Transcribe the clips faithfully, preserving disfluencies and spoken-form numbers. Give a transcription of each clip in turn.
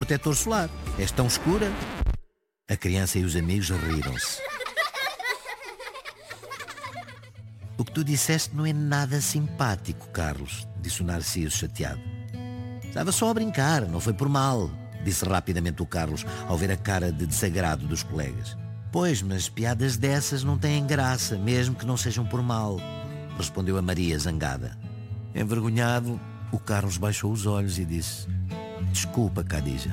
protetor solar. És tão escura. A criança e os amigos riram-se. O que tu disseste não é nada simpático, Carlos, disse o Narciso chateado. Estava só a brincar, não foi por mal, disse rapidamente o Carlos, ao ver a cara de desagrado dos colegas. Pois, mas piadas dessas não têm graça, mesmo que não sejam por mal, respondeu a Maria, zangada. Envergonhado, o Carlos baixou os olhos e disse: desculpa, Khadija.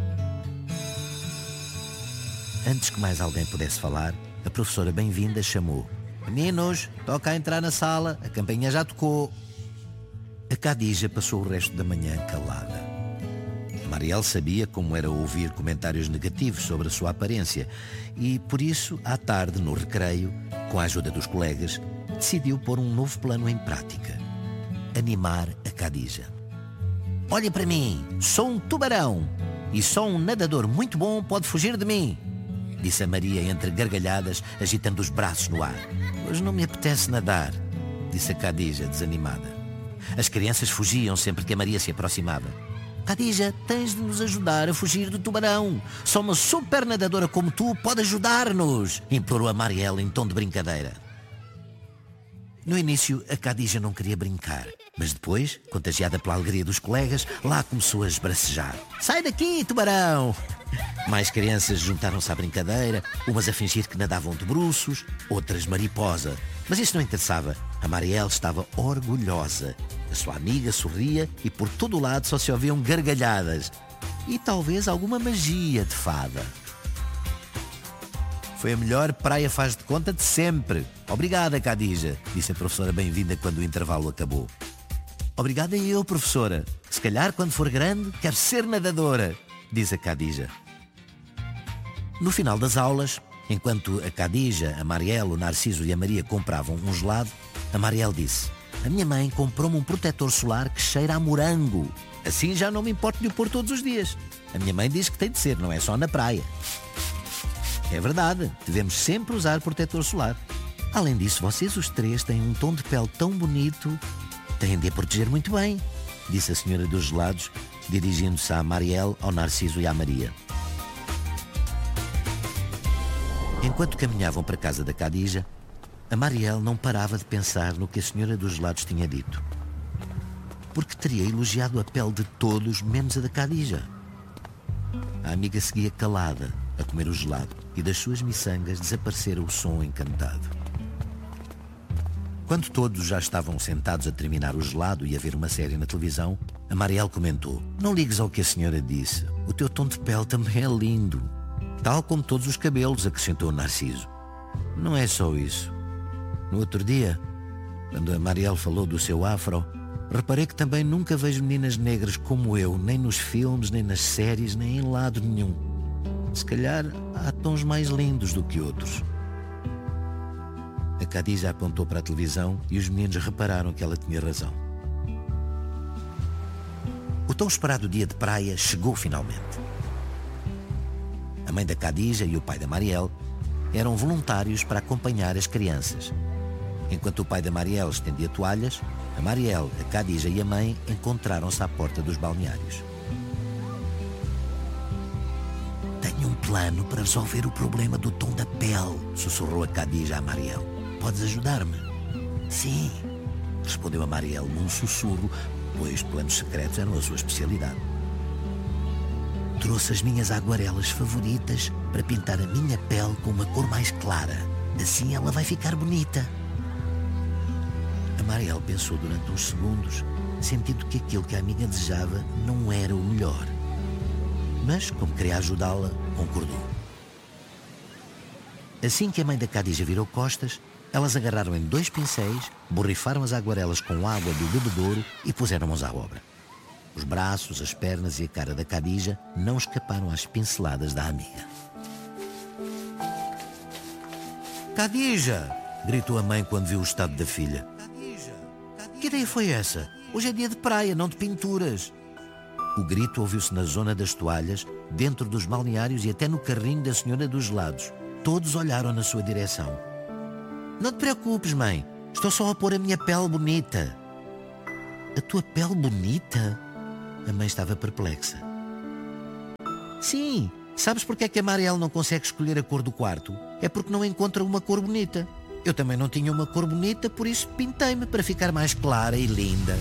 Antes que mais alguém pudesse falar, a professora bem-vinda chamou: meninos, toca a entrar na sala, a campainha já tocou. A Khadija passou o resto da manhã calada. A Mariel sabia como era ouvir comentários negativos sobre a sua aparência e, por isso, à tarde, no recreio, com a ajuda dos colegas, decidiu pôr um novo plano em prática: animar a Khadija. Olha para mim, sou um tubarão e só um nadador muito bom pode fugir de mim, disse a Maria entre gargalhadas, agitando os braços no ar. Hoje não me apetece nadar, disse a Khadija, desanimada. As crianças fugiam sempre que a Maria se aproximava. Khadija, tens de nos ajudar a fugir do tubarão. Só uma super nadadora como tu pode ajudar-nos, implorou a Mariel em tom de brincadeira. No início, a Khadija não queria brincar, mas depois, contagiada pela alegria dos colegas, lá começou a esbracejar. Sai daqui, tubarão! Mais crianças juntaram-se à brincadeira, umas a fingir que nadavam de bruços, outras mariposa. Mas isso não interessava. A Mariel estava orgulhosa. A sua amiga sorria e por todo o lado só se ouviam gargalhadas. E talvez alguma magia de fada. Foi a melhor praia faz de conta de sempre. Obrigada, Khadija, disse a professora bem-vinda quando o intervalo acabou. Obrigada eu, professora. Se calhar, quando for grande, quero ser nadadora, disse a Khadija. No final das aulas, enquanto a Khadija, a Mariel, o Narciso e a Maria compravam um gelado, a Mariel disse: a minha mãe comprou-me um protetor solar que cheira a morango. Assim já não me importo de o pôr todos os dias. A minha mãe diz que tem de ser, não é só na praia. É verdade, devemos sempre usar protetor solar. Além disso, vocês os três têm um tom de pele tão bonito, têm de a proteger muito bem, disse a senhora dos gelados, dirigindo-se à Mariel, ao Narciso e à Maria. Enquanto caminhavam para a casa da Khadija, a Mariel não parava de pensar no que a senhora dos gelados tinha dito. Porque teria elogiado a pele de todos, menos a da Khadija. A amiga seguia calada, a comer o gelado, e das suas miçangas desaparecera o som encantado. Quando todos já estavam sentados a terminar o gelado e a ver uma série na televisão, a Mariel comentou: não ligues ao que a senhora disse, o teu tom de pele também é lindo. Tal como todos os cabelos, acrescentou Narciso. Não é só isso. No outro dia, quando a Mariel falou do seu afro, reparei que também nunca vejo meninas negras como eu, nem nos filmes, nem nas séries, nem em lado nenhum. Se calhar há tons mais lindos do que outros. A Khadija apontou para a televisão e os meninos repararam que ela tinha razão. O tão esperado dia de praia chegou finalmente. A mãe da Khadija e o pai da Mariel eram voluntários para acompanhar as crianças. Enquanto o pai da Mariel estendia toalhas, a Mariel, a Khadija e a mãe encontraram-se à porta dos balneários. Tenho um plano para resolver o problema do tom da pele, sussurrou a Khadija à Mariel. Podes ajudar-me? Sim, respondeu a Mariel num sussurro, pois planos secretos eram a sua especialidade. Trouxe as minhas aguarelas favoritas para pintar a minha pele com uma cor mais clara. Assim ela vai ficar bonita. A Mariel pensou durante uns segundos, sentindo que aquilo que a amiga desejava não era o melhor. Mas, como queria ajudá-la, concordou. Assim que a mãe da Khadija virou costas, elas agarraram em dois pincéis, borrifaram as aguarelas com água do bebedouro e puseram mãos à obra. Os braços, as pernas e a cara da Khadija não escaparam às pinceladas da amiga. Khadija! Gritou a mãe quando viu o estado da filha. Khadija! Que ideia foi essa? Hoje é dia de praia, não de pinturas. O grito ouviu-se na zona das toalhas, dentro dos balneários e até no carrinho da senhora dos gelados. Todos olharam na sua direção. Não te preocupes, mãe. Estou só a pôr a minha pele bonita. A tua pele bonita? A mãe estava perplexa. Sim, sabes porque é que a Mariel não consegue escolher a cor do quarto? É porque não encontra uma cor bonita. Eu também não tinha uma cor bonita, por isso pintei-me para ficar mais clara e linda.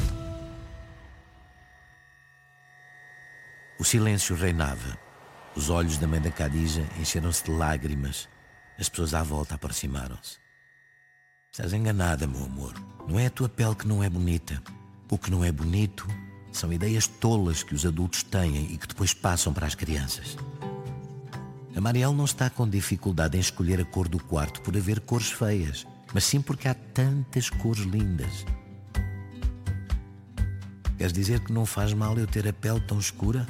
O silêncio reinava. Os olhos da mãe da Khadija encheram-se de lágrimas. As pessoas à volta aproximaram-se. Estás enganada, meu amor. Não é a tua pele que não é bonita. O que não é bonito são ideias tolas que os adultos têm e que depois passam para as crianças. A Mariel não está com dificuldade em escolher a cor do quarto por haver cores feias, mas sim porque há tantas cores lindas. Queres dizer que não faz mal eu ter a pele tão escura?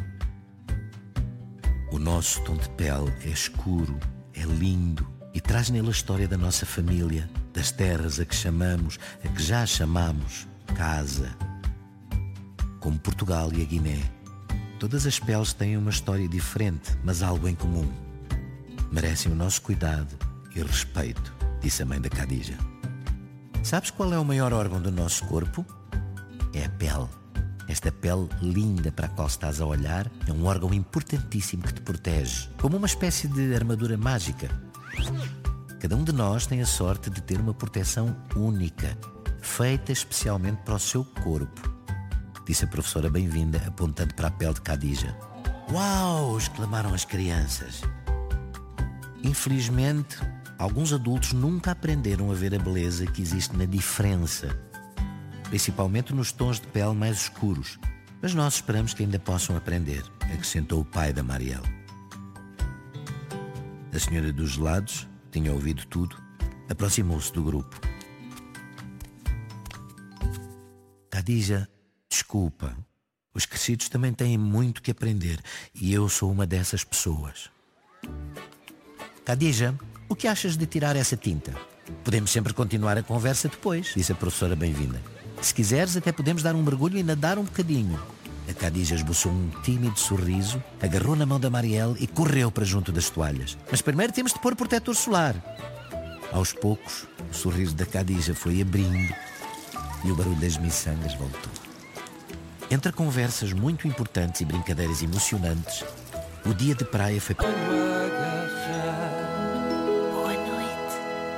O nosso tom de pele é escuro, é lindo e traz nele a história da nossa família, das terras a que chamamos, a que já chamamos casa. Como Portugal e a Guiné. Todas as peles têm uma história diferente, mas algo em comum. Merecem o nosso cuidado e respeito, disse a mãe da Khadija. Sabes qual é o maior órgão do nosso corpo? É a pele. Esta pele linda para a qual estás a olhar é um órgão importantíssimo que te protege, como uma espécie de armadura mágica. Cada um de nós tem a sorte de ter uma proteção única, feita especialmente para o seu corpo, disse a professora bem-vinda, apontando para a pele de Khadija. Uau! Exclamaram as crianças. Infelizmente, alguns adultos nunca aprenderam a ver a beleza que existe na diferença, principalmente nos tons de pele mais escuros. Mas nós esperamos que ainda possam aprender, acrescentou o pai da Mariel. A senhora dos gelados tinha ouvido tudo, aproximou-se do grupo. Khadija, desculpa. Os crescidos também têm muito que aprender e eu sou uma dessas pessoas. Khadija, o que achas de tirar essa tinta? Podemos sempre continuar a conversa depois, disse a professora bem-vinda. Se quiseres, até podemos dar um mergulho e nadar um bocadinho. A Khadija esboçou um tímido sorriso, agarrou na mão da Mariel e correu para junto das toalhas. Mas primeiro temos de pôr protetor solar. Aos poucos, o sorriso da Khadija foi abrindo e o barulho das miçangas voltou. Entre conversas muito importantes e brincadeiras emocionantes, o dia de praia foi... Boa noite.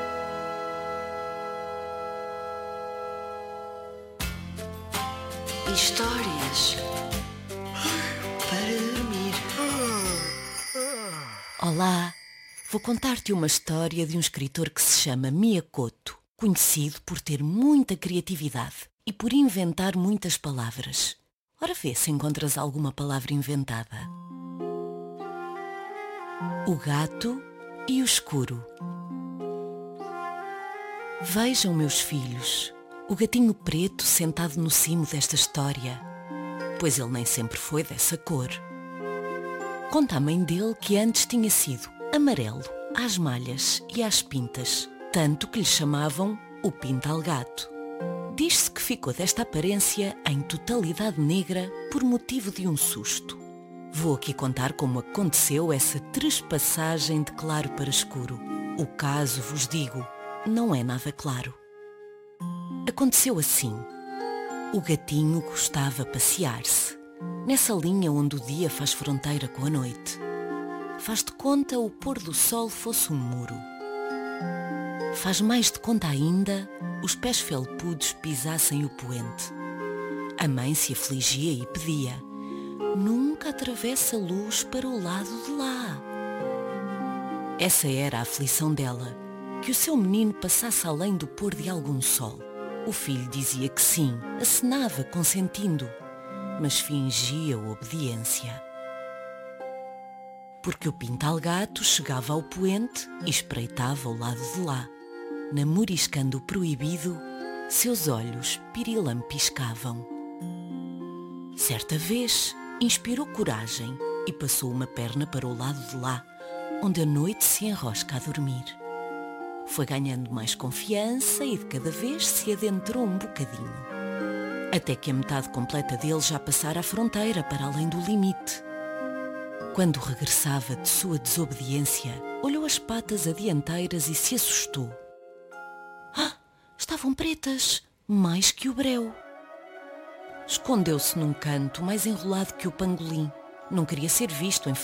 Histórias para dormir. Olá, vou contar-te uma história de um escritor que se chama Miyakoto, conhecido por ter muita criatividade e por inventar muitas palavras. Ora vê se encontras alguma palavra inventada. O gato e o escuro. Vejam, meus filhos, o gatinho preto sentado no cimo desta história, pois ele nem sempre foi dessa cor. Conta a mãe dele que antes tinha sido amarelo, às malhas e às pintas, tanto que lhe chamavam o pintalgato. Diz-se que ficou desta aparência em totalidade negra por motivo de um susto. Vou aqui contar como aconteceu essa trespassagem de claro para escuro. O caso, vos digo, não é nada claro. Aconteceu assim. O gatinho gostava passear-se, nessa linha onde o dia faz fronteira com a noite. Faz de conta o pôr do sol fosse um muro. Faz mais de conta ainda os pés felpudos pisassem o poente. A mãe se afligia e pedia: nunca atravessa a luz para o lado de lá. Essa era a aflição dela, que o seu menino passasse além do pôr de algum sol. O filho dizia que sim, acenava consentindo, mas fingia obediência. Porque o pintalgato chegava ao poente e espreitava o lado de lá. Namoriscando o proibido, seus olhos pirilam piscavam. Certa vez, inspirou coragem e passou uma perna para o lado de lá, onde a noite se enrosca a dormir. Foi ganhando mais confiança e de cada vez se adentrou um bocadinho. Até que a metade completa dele já passara a fronteira para além do limite. Quando regressava de sua desobediência, olhou as patas adianteiras e se assustou. Ah, estavam pretas, mais que o breu. Escondeu-se num canto mais enrolado que o pangolim. Não queria ser visto em